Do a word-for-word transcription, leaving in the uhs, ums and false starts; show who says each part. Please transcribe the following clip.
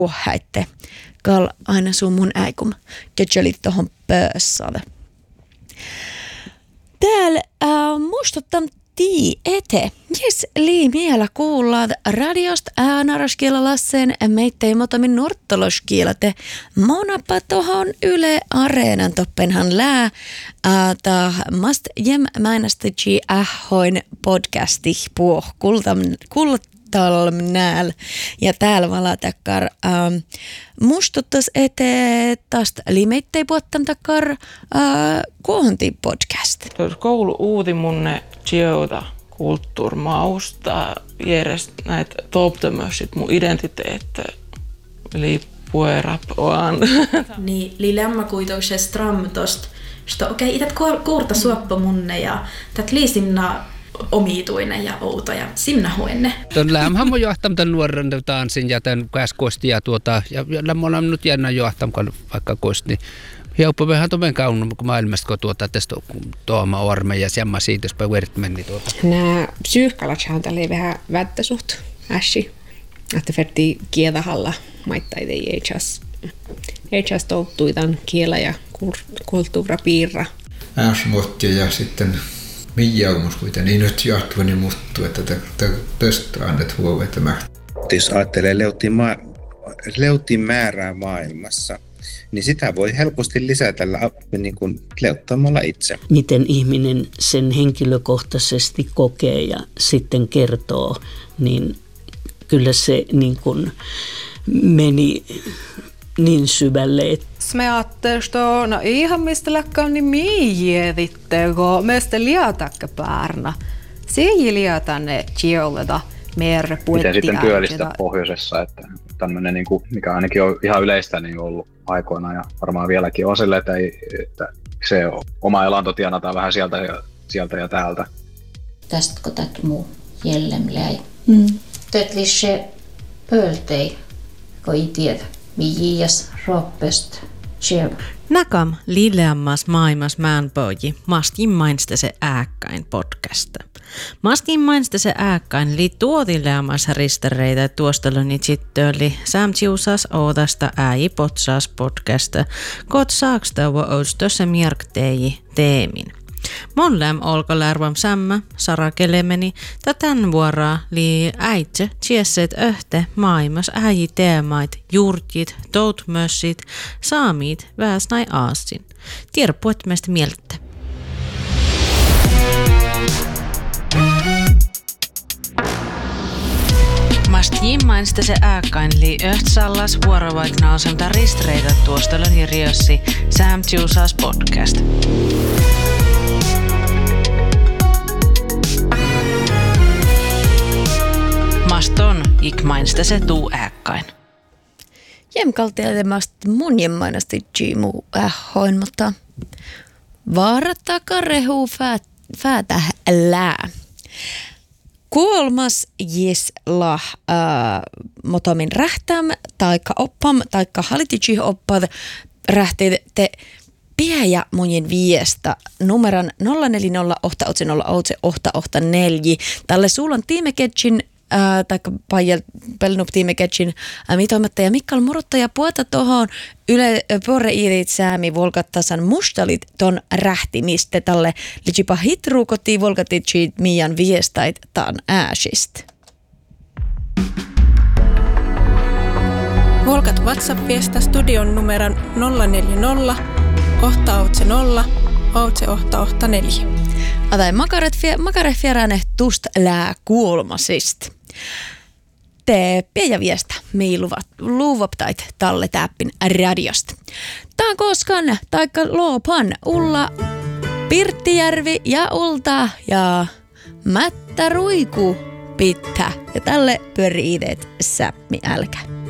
Speaker 1: häitte. Kall aina sun mun äikum. Ketselit tohon pössale. Täällä äh, muistuttam tii ete. Jes lii miellä kuullaat radiosta äänaraskiela lassen meittei motamin norttoloskielate. Monapa tohon Yle Areenan toppenhan lää. Äh, ta mast jem määnästäji ähhoin podcasti puoh kultam kult talmnääl. Ja täällä valatakar ähm, mustuttas ete tästä limeittei puottam takar äh, kohonti podcast.
Speaker 2: Koulu uuti munne tjeuta kulttuurmausta järjest näitä toptamössit mun identiteetti liippuerap oan.
Speaker 3: Niin, li lämmä kuitenkin stram tosta. Okei, okay, ität kuurta suoppa munne ja tät liisimna omituinen ja outo ja simna huenne.
Speaker 4: Tuon lämmähän mun johtam tämän nuoren tanssin ja tämän käskosti ja tuota, ja lämmä on nyt jännä johtam, vaikka kosti. Hioppa vähän tomen kaunun maailmasta, kun tuota tästä tuoma orme ja semma siitä, jospa vertmenni tuota.
Speaker 5: Nämä psyykkalatsahan tälle vähän välttä suht ässi. Että verti kielahalla maittaita ei chas. Ei chas touttui tämän kielä ja kulttuurapiirra.
Speaker 6: Äsmottia ja sitten miijaumus kuitenkin niin nyt jahtuvani muuttuu, että tästä annet huomiota mä.
Speaker 7: Jos ajattelee leutin, ma- leutin määrää maailmassa, niin sitä voi helposti lisätä niin kuin leuttamalla itse.
Speaker 8: Miten ihminen sen henkilökohtaisesti kokee ja sitten kertoo, niin kyllä se niin kuin meni niin syvälle.
Speaker 9: Me ajattelemme, no ihan mistä läkkään niin miijietitteko, meistä liatakka päärnä. Se ei liata ne tjouleta merre puettia.
Speaker 10: Miten sitten työllistä pohjoisessa, että tämmöinen, niin kuin, mikä ainakin on ihan yleistä niin ollut aikoina ja varmaan vieläkin on sille, että, ei, että se oma elanto tienataan vähän sieltä ja, sieltä ja täältä.
Speaker 11: Tästä kun tätä muu jellemläi. Mm. Tätä se pöltei, kun ei tiedä, mijiäs roppesta.
Speaker 12: Nakam lileammas maailmas määnpoji maskin mainsta se ääkkäin podcasta. Maskin mainsta se ääkkäin li tuotileammas ristereitä tuosteloni chittöli samtsiusas oodasta ääji potsaas podcasta kot saakstava oustossa mierkteji teemin. Mon läm olko lärvam sämmä, sarakelemeni, tätän vuoraa li äitse tiesseet öhte maailmas äiji teemait, juurtit, toutmössit, saamiit, väsnai aasin. Tierpuet meistä mieltä. Mast jimmainsta se ääkkain li öhtsallas vuorovaikna osemta ristreitä tuosteloni riossi Samtsiusas podcast. Maston ikmainsta se tuu ääkkain.
Speaker 1: Jämkaltelemasta mun jemmainasti jimu ähhoin, mutta vaarattakaa rehuu fät, fäätä lää. Kolmas jes lah äh, motomin rähtäm, taikka oppam, taikka halititsi oppad rähteet te piäjä munjen viestä numeron nolla neljä nolla yhdeksän nolla yhdeksän neljä. Tälle suulan tiimeketsin Äh, taikka Pajel pelnup tiimeketsin äh, mitoimatta ja Mikkal Murottaja puota tohon yle porre iirit säämi volkattasan mustalit ton rähtimiste tälle lijipa hitruukotti volkatitsi mian viestait taan ääsist.
Speaker 13: Volkat WhatsApp-viestä studion numeron nolla neljä nolla yhdeksän nolla yhdeksän neljä.
Speaker 1: Atai makare fierane tust lää kuulmasist. Te pieniä viestä meiluvat luuvaptait talle täppin radiosta. Tää koskan taikka loopan Ulla Pirttijärvi ja Ulta ja Mättä Ruiku pitää. Ja tälle pyörii ideet säpmi älkä.